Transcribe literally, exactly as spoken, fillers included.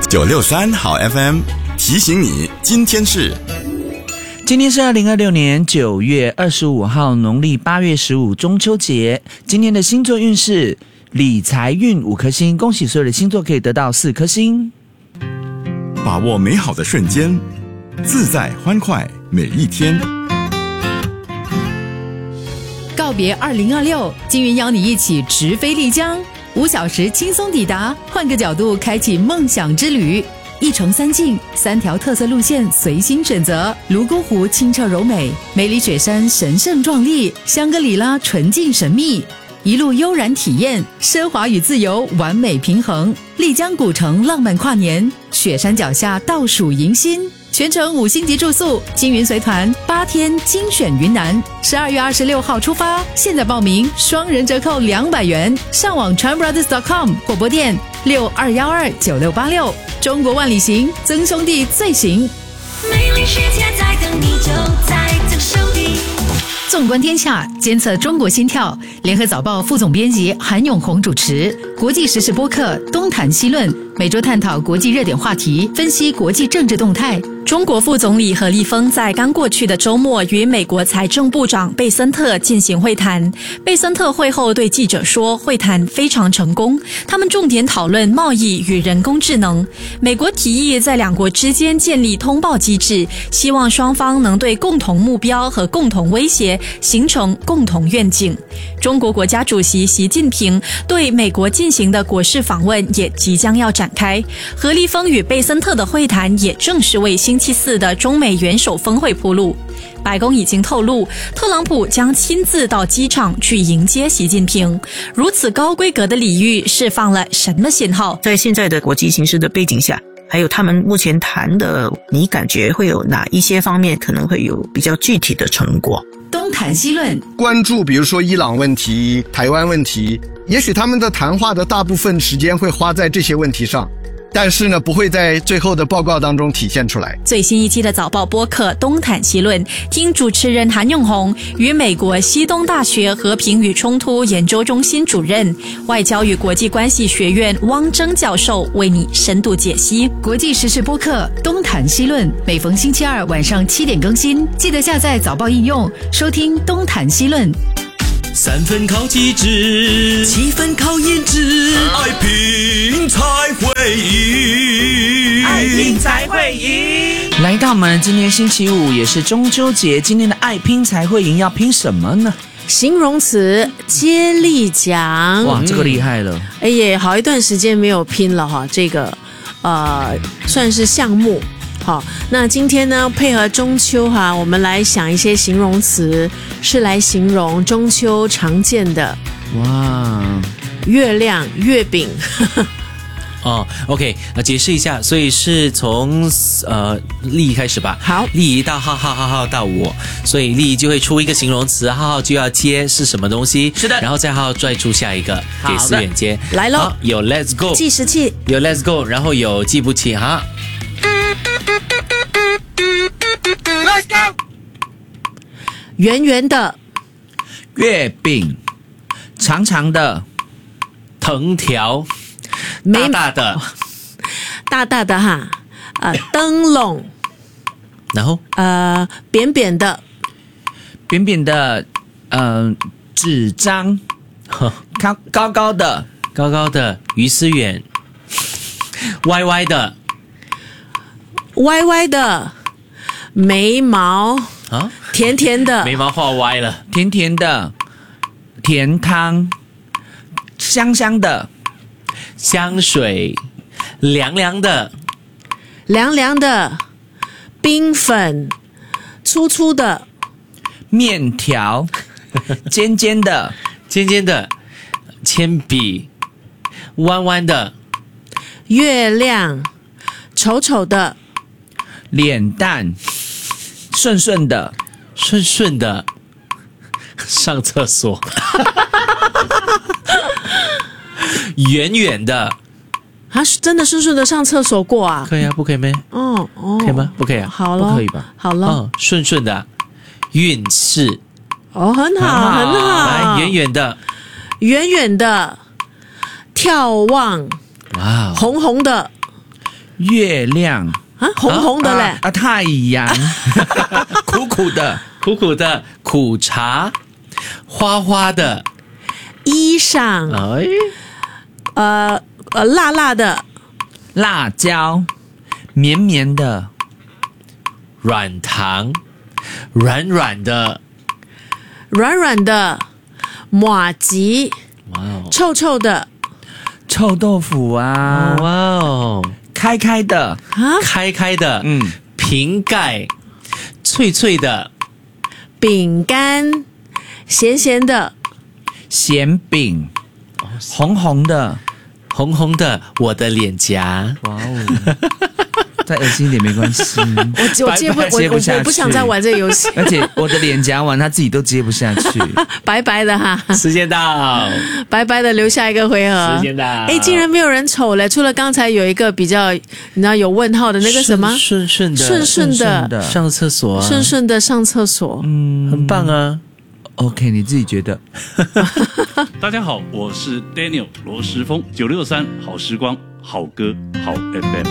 九六三好 F M 提醒你，今天是今天是二零二六年九月二十五号，农历八月十五，中秋节。今天的星座运势，理财运五颗星，恭喜所有的星座可以得到四颗星。 把握美好的瞬间，自在欢快每一天。 告别二零二六，金云邀你一起直飞丽江，五小时轻松抵达，换个角度开启梦想之旅。一城三境，三条特色路线随心选择。泸沽湖清澈柔美，梅里雪山神圣壮丽，香格里拉纯净神秘。一路悠然体验，奢华与自由完美平衡。丽江古城浪漫跨年，雪山脚下倒数迎新。全程五星级住宿，金云随团八天精选云南，十二月二十六号出发，现在报名双人折扣两百元，上网 tranbrothers dot com 或拨电六二一二九六八六。中国万里行，曾兄弟最行。 美丽世界在等你，就在这手里。 纵观天下，监测中国心跳。联合早报副总编辑韩永红主持，国际时事播客东谈西论，每周探讨国际热点话题，分析国际政治动态。 中国副总理何立峰在刚过去的周末与美国财政部长贝森特进行会谈。贝森特会后对记者说，会谈非常成功，他们重点讨论贸易与人工智能。美国提议在两国之间建立通报机制，希望双方能对共同目标和共同威胁形成共同愿景。中国国家主席习近平对美国进行的国事访问也即将要展开。何立峰与贝森特的会谈也正是为星期四的中美元首峰会铺路。白宫已经透露，特朗普将亲自到机场去迎接习近平。如此高规格的礼遇释放了什么信号？ 在现在的国际形势的背景下，还有他们目前谈的，你感觉会有哪一些方面可能会有比较具体的成果？ 东谈西论， 关注比如说伊朗问题、台湾问题，也许他们的谈话的大部分时间会花在这些问题上，但是呢，不会在最后的报告当中体现出来。 最新一期的早报播客东谈西论，听主持人韩永红与美国西东大学和平与冲突研究中心主任、外交与国际关系学院汪征教授为你深度解析。 国际时事播客东谈西论，每逢星期二晚上七点更新，记得下载早报应用收听东谈西论。 三分靠机智，七分靠颜值，爱拼才会赢， 爱拼才会赢。来到我们今天星期五，也是中秋节，今天的爱拼才会赢要拼什么呢？ 形容词接力奖。 哇，这个厉害了！ 哎也好一段时间没有拼了哈，这个呃算是项目。好，那今天呢，配合中秋哈，我们来想一些形容词，是来形容中秋常见的。 哇， 月亮、月饼。 哦 ，OK， 那解释一下，所以是从呃丽开始吧。 好， 丽到浩浩浩浩到我，所以丽就会出一个形容词，浩浩就要接是什么东西。 是的， 然后再浩浩再出下一个给思远接。 来咯， 有 Let's Go 计时器， 有 Let's Go， 然后有记不起哈。 Let's go， 圆圆的月饼，长长的藤条。大大的， 大大的哈，呃，灯笼， 然后呃，扁扁的， 扁扁的，呃，纸张，高高高的， 高高的，于思远，歪歪的， 歪歪的，眉毛啊， 甜甜的， 眉毛画歪了， 甜甜的，甜汤，香香的。 香水，凉凉的， 凉凉的，冰粉，粗粗的， 面条，尖尖的， 尖尖的，铅笔，弯弯的， 月亮，丑丑的， 脸蛋，顺顺的， 顺顺的，上厕所。远远的， 他真的顺顺的上厕所过啊？ 可以啊，不可以吗？ 哦哦， 可以吗？不可以啊， 好了， 不可以吧？ 好了， 哦，顺顺的，运势， 哦，很好，很好， 来，远远的， 远远的，眺望， 哇， 红红的， 月亮啊，红红的嘞， 啊，啊太阳，苦苦的， 苦苦的苦茶，花花的衣裳， 哎， 呃呃，辣辣的辣椒，绵绵的， 软糖，软软的， 软软的，麻糬， 哇哦， 臭臭的臭豆腐啊， 哇哦， 开开的， 啊， 开开的， 嗯， 瓶盖，脆脆的， 饼干，咸咸的， 咸饼，红红的， 红红的，我的脸颊， 哇哦，再恶心一点没关系。 我我接不我接不下去我我不想再玩这个游戏， 而且我的脸颊玩他自己都接不下去。 白白的哈， 时间到， 白白的留下一个回合。 时间到， 哎，竟然没有人丑嘞！除了刚才有一个比较，你知道有问号的那个什么， 顺顺的， 顺顺的的上厕所、啊， 顺顺的上厕所， 嗯， 很棒啊。 OK，你自己觉得？ 大家好，我是 Daniel 罗时丰，九六三好时光好歌好 F M。